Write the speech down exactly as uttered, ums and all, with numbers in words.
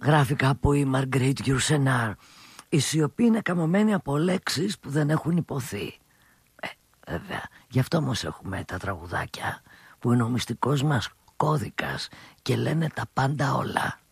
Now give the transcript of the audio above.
Γράφει κάπου η Μαργκρίτ Γιουρσενάρ. Η σιωπή είναι καμωμένη από λέξεις που δεν έχουν υποθεί. Ε, βέβαια, γι' αυτό όμως έχουμε τα τραγουδάκια που είναι ο μυστικός μας κώδικας και λένε τα πάντα όλα.